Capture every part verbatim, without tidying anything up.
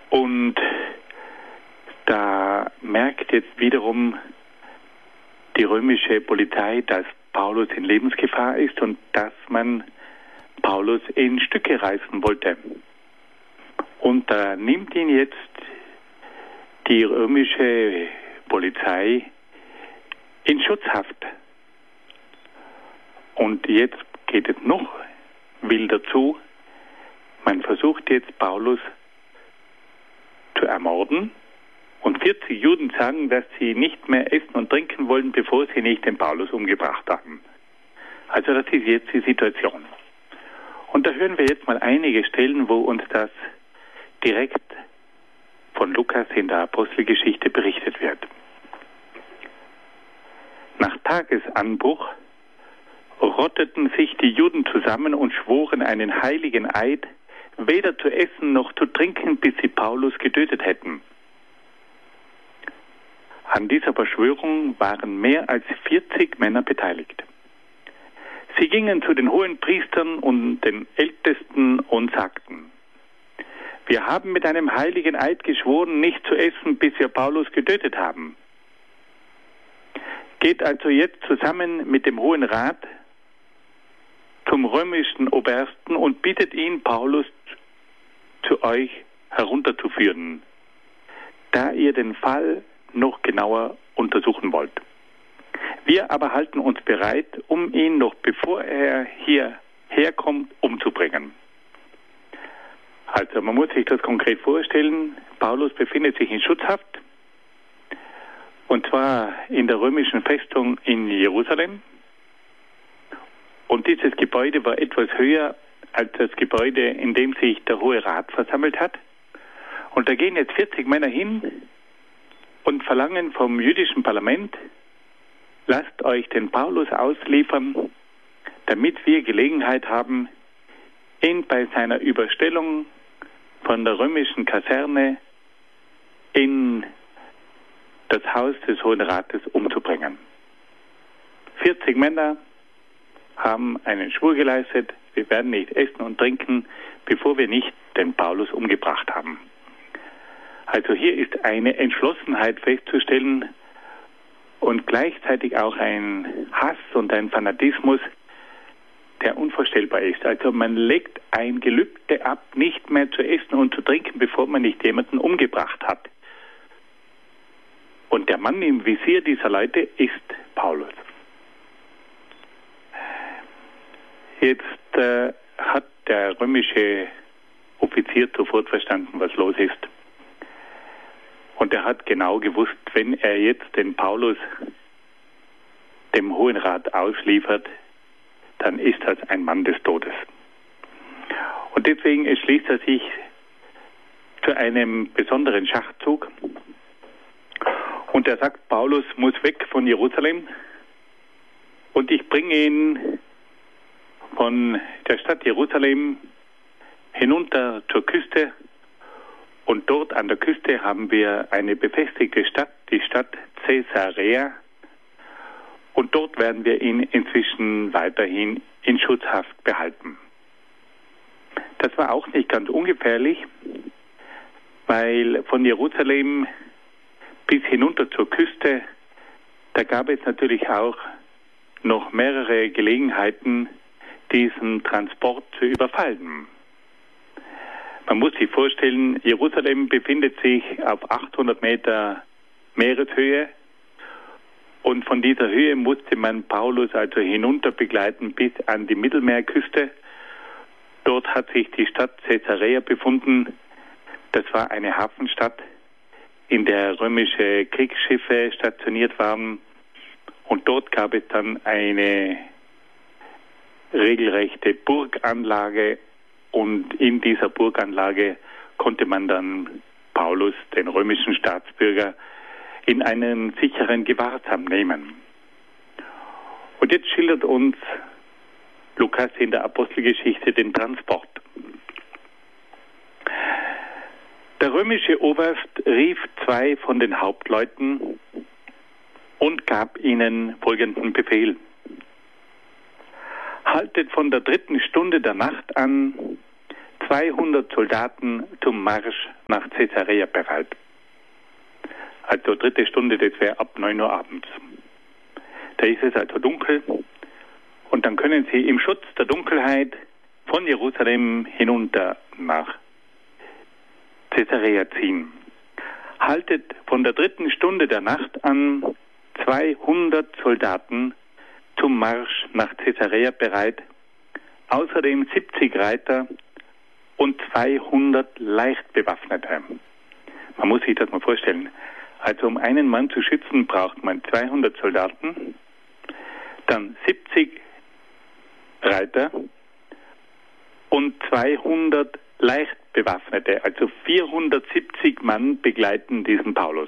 Und da merkt jetzt wiederum die römische Polizei, dass Paulus in Lebensgefahr ist und dass man Paulus in Stücke reißen wollte. Und da nimmt ihn jetzt die römische Polizei in Schutzhaft. Und jetzt geht es noch wilder zu. Man versucht jetzt Paulus zu ermorden. Und vierzig Juden sagen, dass sie nicht mehr essen und trinken wollen, bevor sie nicht den Paulus umgebracht haben. Also das ist jetzt die Situation. Und da hören wir jetzt mal einige Stellen, wo uns das direkt von Lukas in der Apostelgeschichte berichtet wird. Nach Tagesanbruch rotteten sich die Juden zusammen und schworen einen heiligen Eid, weder zu essen noch zu trinken, bis sie Paulus getötet hätten. An dieser Verschwörung waren mehr als vierzig Männer beteiligt. Sie gingen zu den hohen Priestern und den Ältesten und sagten: Wir haben mit einem heiligen Eid geschworen, nicht zu essen, bis wir Paulus getötet haben. Geht also jetzt zusammen mit dem Hohen Rat zum römischen Obersten und bittet ihn, Paulus zu euch herunterzuführen, da ihr den Fall noch genauer untersuchen wollt. Wir aber halten uns bereit, um ihn noch bevor er hierher kommt, umzubringen. Also man muss sich das konkret vorstellen. Paulus befindet sich in Schutzhaft, und zwar in der römischen Festung in Jerusalem. Und dieses Gebäude war etwas höher als das Gebäude, in dem sich der Hohe Rat versammelt hat. Und da gehen jetzt vierzig Männer hin und verlangen vom jüdischen Parlament: Lasst euch den Paulus ausliefern, damit wir Gelegenheit haben, ihn bei seiner Überstellung von der römischen Kaserne in das Haus des Hohen Rates umzubringen. vierzig Männer haben einen Schwur geleistet: Wir werden nicht essen und trinken, bevor wir nicht den Paulus umgebracht haben. Also hier ist eine Entschlossenheit festzustellen und gleichzeitig auch ein Hass und ein Fanatismus, der unvorstellbar ist. Also man legt ein Gelübde ab, nicht mehr zu essen und zu trinken, bevor man nicht jemanden umgebracht hat. Und der Mann im Visier dieser Leute ist Paulus. Jetzt äh, hat der römische Offizier sofort verstanden, was los ist. Und er hat genau gewusst, wenn er jetzt den Paulus dem Hohen Rat ausliefert, dann ist das ein Mann des Todes. Und deswegen entschließt er sich zu einem besonderen Schachzug. Und er sagt, Paulus muss weg von Jerusalem und ich bringe ihn von der Stadt Jerusalem hinunter zur Küste. Und dort an der Küste haben wir eine befestigte Stadt, die Stadt Caesarea. Und dort werden wir ihn inzwischen weiterhin in Schutzhaft behalten. Das war auch nicht ganz ungefährlich, weil von Jerusalem bis hinunter zur Küste, da gab es natürlich auch noch mehrere Gelegenheiten, diesen Transport zu überfallen. Man muss sich vorstellen, Jerusalem befindet sich auf achthundert Meter Meereshöhe und von dieser Höhe musste man Paulus also hinunter begleiten bis an die Mittelmeerküste. Dort hat sich die Stadt Caesarea befunden. Das war eine Hafenstadt, in der römische Kriegsschiffe stationiert waren. Und dort gab es dann eine regelrechte Burganlage. Und in dieser Burganlage konnte man dann Paulus, den römischen Staatsbürger, in einen sicheren Gewahrsam nehmen. Und jetzt schildert uns Lukas in der Apostelgeschichte den Transport. Der römische Oberst rief zwei von den Hauptleuten und gab ihnen folgenden Befehl: Haltet von der dritten Stunde der Nacht an zweihundert Soldaten zum Marsch nach Caesarea bereit. Also dritte Stunde, das wäre ab neun Uhr abends. Da ist es also dunkel und dann können sie im Schutz der Dunkelheit von Jerusalem hinunter nach Caesarea ziehen. Haltet von der dritten Stunde der Nacht an zweihundert Soldaten zum Marsch nach Caesarea bereit, außerdem siebzig Reiter und zweihundert leicht bewaffnete. Man muss sich das mal vorstellen. Also um einen Mann zu schützen, braucht man zweihundert Soldaten, dann siebzig Reiter und zweihundert leicht bewaffnete, also vierhundertsiebzig Mann begleiten diesen Paulus.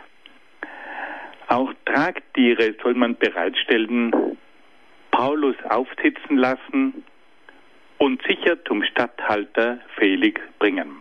Auch Tragtiere soll man bereitstellen, Paulus aufsitzen lassen und sicher zum Statthalter Felix bringen.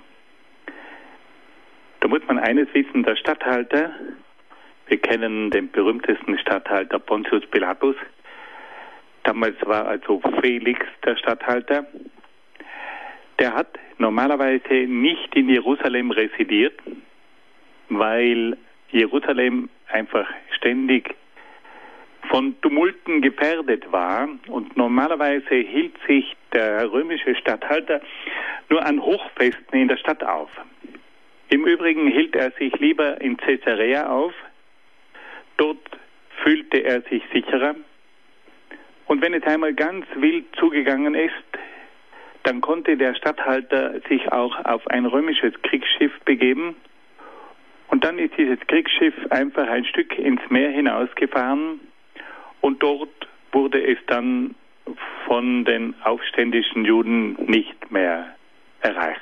Da muss man eines wissen, der Statthalter, wir kennen den berühmtesten Statthalter Pontius Pilatus, damals war also Felix der Statthalter, der hat normalerweise nicht in Jerusalem residiert, weil Jerusalem einfach ständig von Tumulten gefährdet war und normalerweise hielt sich der römische Statthalter nur an Hochfesten in der Stadt auf. Im Übrigen hielt er sich lieber in Caesarea auf, dort fühlte er sich sicherer und wenn es einmal ganz wild zugegangen ist, dann konnte der Statthalter sich auch auf ein römisches Kriegsschiff begeben und dann ist dieses Kriegsschiff einfach ein Stück ins Meer hinausgefahren und dort wurde es dann von den aufständischen Juden nicht mehr erreicht.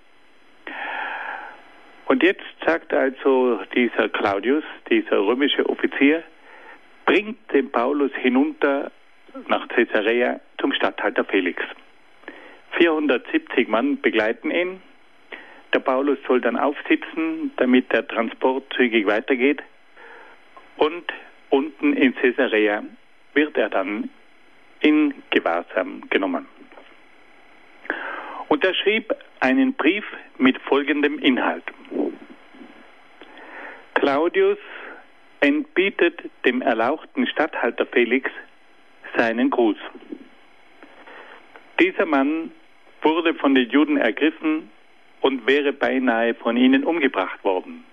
Und jetzt sagt also dieser Claudius, dieser römische Offizier, bringt den Paulus hinunter nach Caesarea zum Statthalter Felix. vierhundertsiebzig Mann begleiten ihn. Der Paulus soll dann aufsitzen, damit der Transport zügig weitergeht. Und unten in Caesarea wird er dann in Gewahrsam genommen. Und er schrieb einen Brief mit folgendem Inhalt. Claudius entbietet dem erlauchten Statthalter Felix seinen Gruß. Dieser Mann wurde von den Juden ergriffen und wäre beinahe von ihnen umgebracht worden.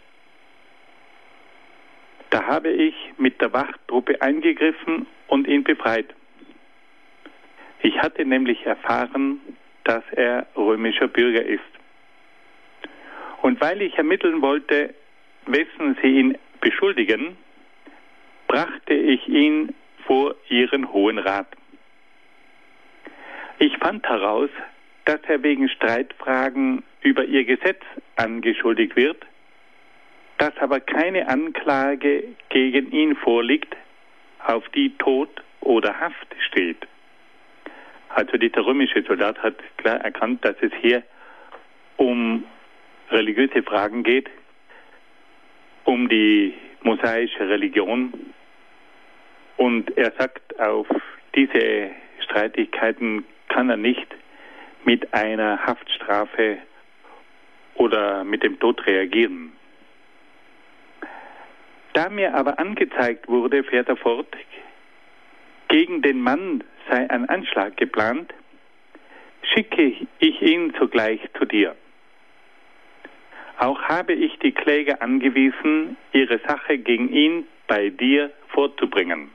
Da habe ich mit der Wachtruppe eingegriffen und ihn befreit. Ich hatte nämlich erfahren, dass er römischer Bürger ist. Und weil ich ermitteln wollte, wessen sie ihn beschuldigen, brachte ich ihn vor ihren Hohen Rat. Ich fand heraus, dass er wegen Streitfragen über ihr Gesetz angeschuldigt wird, dass aber keine Anklage gegen ihn vorliegt, auf die Tod oder Haft steht. Also dieser römische Soldat hat klar erkannt, dass es hier um religiöse Fragen geht, um die mosaische Religion. Und er sagt, auf diese Streitigkeiten kann er nicht mit einer Haftstrafe oder mit dem Tod reagieren. Da mir aber angezeigt wurde, fährt er fort, gegen den Mann sei ein Anschlag geplant, schicke ich ihn sogleich zu dir. Auch habe ich die Kläger angewiesen, ihre Sache gegen ihn bei dir vorzubringen.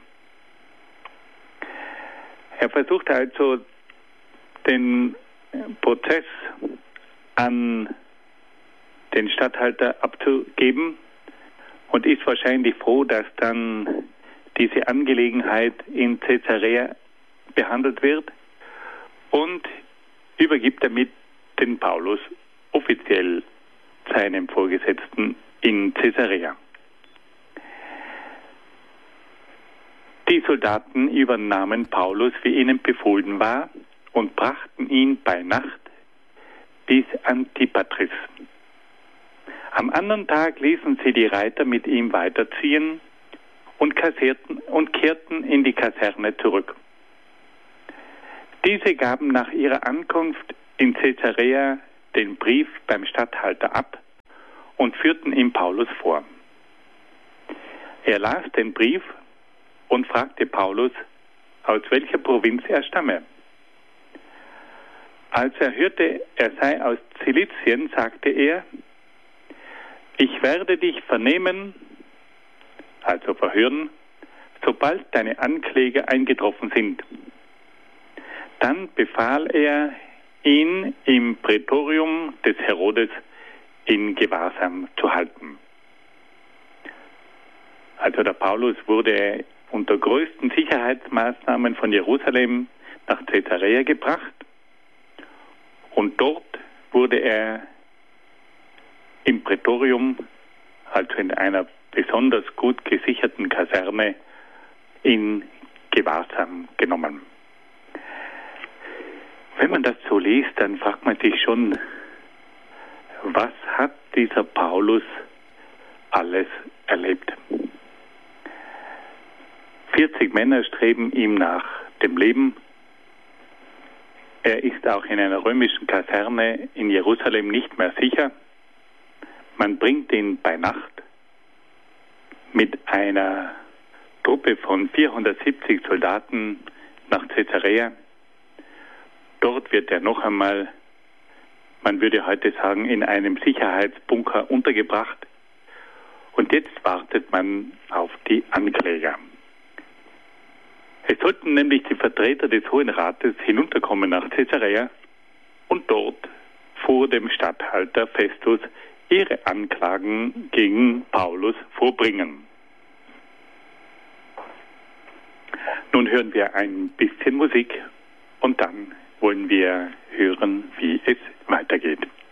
Er versucht also, den Prozess an den Statthalter abzugeben und ist wahrscheinlich froh, dass dann diese Angelegenheit in Caesarea behandelt wird und übergibt damit den Paulus offiziell seinem Vorgesetzten in Caesarea. Die Soldaten übernahmen Paulus, wie ihnen befohlen war, und brachten ihn bei Nacht bis Antipatris. Am anderen Tag ließen sie die Reiter mit ihm weiterziehen und, kasserten, und kehrten in die Kaserne zurück. Diese gaben nach ihrer Ankunft in Caesarea den Brief beim Statthalter ab und führten ihm Paulus vor. Er las den Brief und fragte Paulus, aus welcher Provinz er stamme. Als er hörte, er sei aus Zilizien, sagte er, ich werde dich vernehmen, also verhören, sobald deine Ankläger eingetroffen sind. Dann befahl er, ihn im Prätorium des Herodes in Gewahrsam zu halten. Also der Paulus wurde unter größten Sicherheitsmaßnahmen von Jerusalem nach Caesarea gebracht und dort wurde er im Prätorium, also in einer besonders gut gesicherten Kaserne, in Gewahrsam genommen. Wenn man das so liest, dann fragt man sich schon, was hat dieser Paulus alles erlebt? vierzig Männer streben ihm nach dem Leben. Er ist auch in einer römischen Kaserne in Jerusalem nicht mehr sicher. Man bringt ihn bei Nacht mit einer Truppe von vierhundertsiebzig Soldaten nach Caesarea. Dort wird er noch einmal, man würde heute sagen, in einem Sicherheitsbunker untergebracht. Und jetzt wartet man auf die Ankläger. Es sollten nämlich die Vertreter des Hohen Rates hinunterkommen nach Caesarea und dort vor dem Statthalter Festus ihre Anklagen gegen Paulus vorbringen. Nun hören wir ein bisschen Musik und dann wollen wir hören, wie es weitergeht.